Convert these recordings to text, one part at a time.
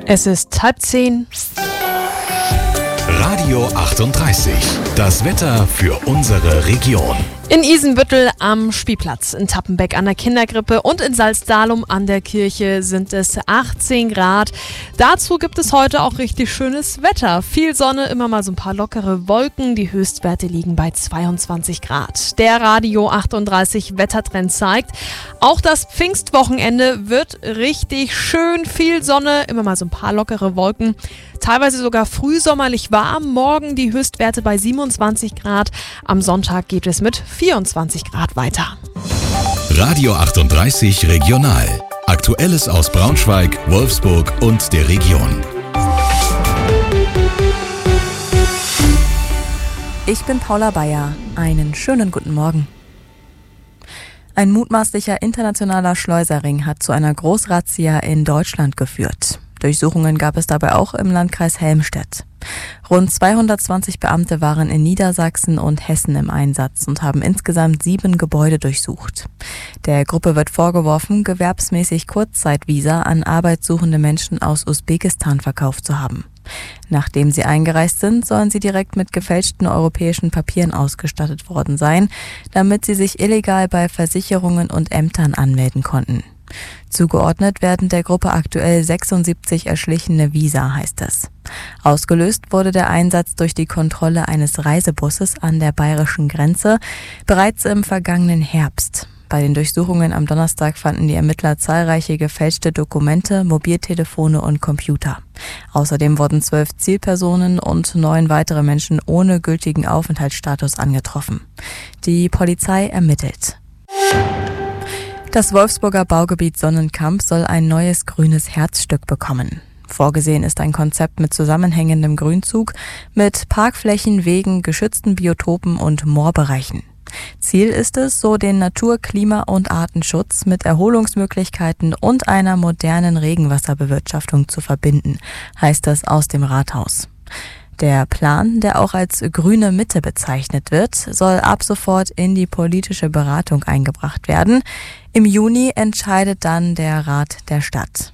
Es ist 9:30. Radio 38. Das Wetter für unsere Region. In Isenbüttel am Spielplatz, in Tappenbeck an der Kinderkrippe und in Salzdalum an der Kirche sind es 18 Grad. Dazu gibt es heute auch richtig schönes Wetter. Viel Sonne, immer mal so ein paar lockere Wolken. Die Höchstwerte liegen bei 22 Grad. Der Radio 38 Wettertrend zeigt, auch das Pfingstwochenende wird richtig schön. Viel Sonne, immer mal so ein paar lockere Wolken. Teilweise sogar frühsommerlich warm. Morgen die Höchstwerte bei 27 Grad. Am Sonntag geht es mit 24 Grad weiter. Radio 38 Regional. Aktuelles aus Braunschweig, Wolfsburg und der Region. Ich bin Paula Bayer. Einen schönen guten Morgen. Ein mutmaßlicher internationaler Schleuserring hat zu einer Großrazzia in Deutschland geführt. Durchsuchungen gab es dabei auch im Landkreis Helmstedt. Rund 220 Beamte waren in Niedersachsen und Hessen im Einsatz und haben insgesamt 7 Gebäude durchsucht. Der Gruppe wird vorgeworfen, gewerbsmäßig Kurzzeitvisa an arbeitssuchende Menschen aus Usbekistan verkauft zu haben. Nachdem sie eingereist sind, sollen sie direkt mit gefälschten europäischen Papieren ausgestattet worden sein, damit sie sich illegal bei Versicherungen und Ämtern anmelden konnten. Zugeordnet werden der Gruppe aktuell 76 erschlichene Visa, heißt es. Ausgelöst wurde der Einsatz durch die Kontrolle eines Reisebusses an der bayerischen Grenze bereits im vergangenen Herbst. Bei den Durchsuchungen am Donnerstag fanden die Ermittler zahlreiche gefälschte Dokumente, Mobiltelefone und Computer. Außerdem wurden 12 Zielpersonen und 9 weitere Menschen ohne gültigen Aufenthaltsstatus angetroffen. Die Polizei ermittelt. Das Wolfsburger Baugebiet Sonnenkamp soll ein neues grünes Herzstück bekommen. Vorgesehen ist ein Konzept mit zusammenhängendem Grünzug, mit Parkflächen, Wegen, geschützten Biotopen und Moorbereichen. Ziel ist es, so den Natur-, Klima- und Artenschutz mit Erholungsmöglichkeiten und einer modernen Regenwasserbewirtschaftung zu verbinden, heißt es aus dem Rathaus. Der Plan, der auch als grüne Mitte bezeichnet wird, soll ab sofort in die politische Beratung eingebracht werden. Im Juni entscheidet dann der Rat der Stadt.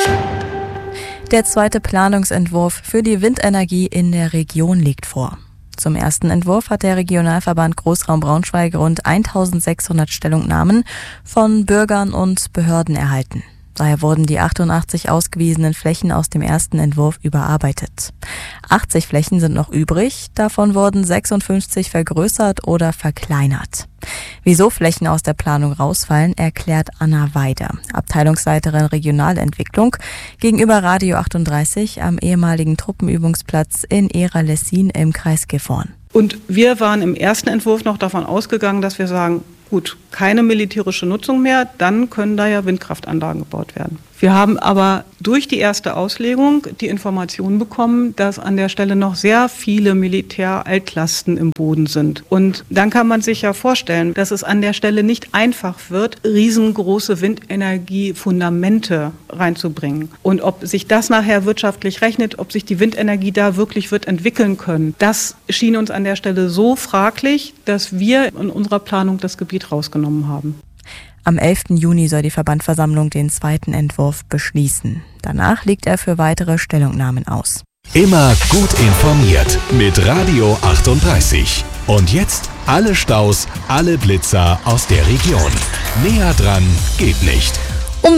Der zweite Planungsentwurf für die Windenergie in der Region liegt vor. Zum ersten Entwurf hat der Regionalverband Großraum Braunschweig rund 1600 Stellungnahmen von Bürgern und Behörden erhalten. Daher wurden die 88 ausgewiesenen Flächen aus dem ersten Entwurf überarbeitet. 80 Flächen sind noch übrig, davon wurden 56 vergrößert oder verkleinert. Wieso Flächen aus der Planung rausfallen, erklärt Anna Weide, Abteilungsleiterin Regionalentwicklung, gegenüber Radio 38 am ehemaligen Truppenübungsplatz in Ehra-Lessin im Kreis Gifhorn. Und wir waren im ersten Entwurf noch davon ausgegangen, dass wir sagen, gut, keine militärische Nutzung mehr, dann können da ja Windkraftanlagen gebaut werden. Wir haben aber durch die erste Auslegung die Information bekommen, dass an der Stelle noch sehr viele Militäraltlasten im Boden sind. Und dann kann man sich ja vorstellen, dass es an der Stelle nicht einfach wird, riesengroße Windenergiefundamente reinzubringen. Und ob sich das nachher wirtschaftlich rechnet, ob sich die Windenergie da wirklich wird entwickeln können, das schien uns an der Stelle so fraglich, dass wir in unserer Planung das Gebiet rausgenommen haben. Am 11. Juni soll die Verbandversammlung den zweiten Entwurf beschließen. Danach liegt er für weitere Stellungnahmen aus. Immer gut informiert mit Radio 38. Und jetzt alle Staus, alle Blitzer aus der Region. Näher dran geht nicht. Um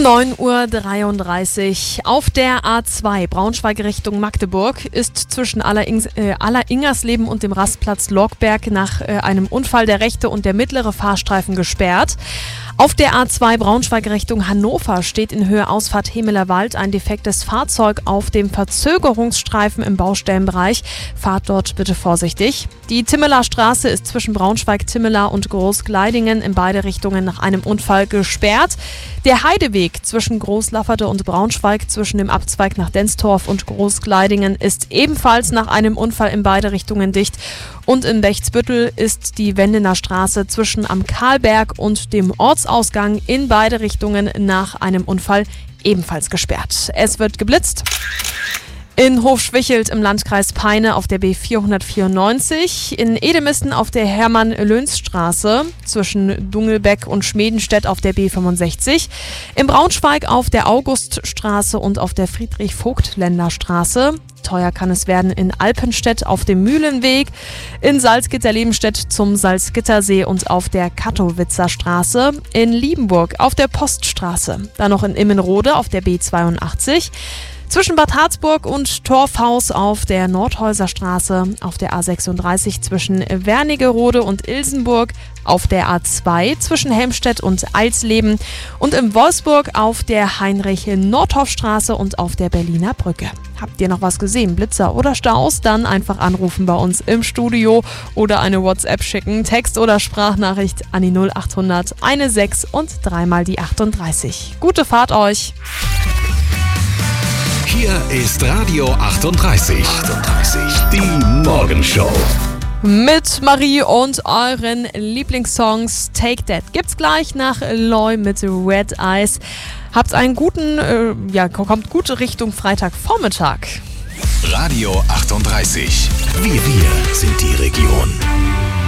9:33 Uhr auf der A2 Braunschweig Richtung Magdeburg ist zwischen Ingersleben und dem Rastplatz Lorgberg nach einem Unfall der rechte und der mittlere Fahrstreifen gesperrt. Auf der A2 Braunschweig Richtung Hannover steht in Höhe Ausfahrt Hemelerwald ein defektes Fahrzeug auf dem Verzögerungsstreifen im Baustellenbereich. Fahrt dort bitte vorsichtig. Die Timmeler Straße ist zwischen Braunschweig-Timmela und Großgleidingen in beide Richtungen nach einem Unfall gesperrt. Der Heideweg zwischen Großlafferte und Braunschweig zwischen dem Abzweig nach Denstorf und Großgleidingen ist ebenfalls nach einem Unfall in beide Richtungen dicht. Und in Bechtsbüttel ist die Wendener Straße zwischen am Karlberg und dem Ortsausgang in beide Richtungen nach einem Unfall ebenfalls gesperrt. Es wird geblitzt. In Hofschwichelt im Landkreis Peine auf der B494, in Edemisten auf der Hermann-Löns-Straße, zwischen Dungelbeck und Schmedenstedt auf der B65, in Braunschweig auf der Auguststraße und auf der Friedrich-Vogt-Länder-Straße. Teuer kann es werden in Alpenstedt auf dem Mühlenweg, in Salzgitter-Lebenstedt zum Salzgittersee und auf der Kattowitzer Straße, in Liebenburg auf der Poststraße, dann noch in Immenrode auf der B82, zwischen Bad Harzburg und Torfhaus auf der Nordhäuser Straße, auf der A36 zwischen Wernigerode und Ilsenburg, auf der A2 zwischen Helmstedt und Eilsleben und in Wolfsburg auf der Heinrich-Nordhoff-Straße und auf der Berliner Brücke. Habt ihr noch was gesehen, Blitzer oder Staus? Dann einfach anrufen bei uns im Studio oder eine WhatsApp schicken, Text- oder Sprachnachricht an die 0800 16 und 3 mal die 38. Gute Fahrt euch! Hier ist Radio 38. Die Morgenshow. Mit Marie und euren Lieblingssongs. Take That gibt's gleich nach Loy mit Red Eyes. Habt einen guten, kommt gut Richtung Freitagvormittag. Radio 38. Wir sind die Region.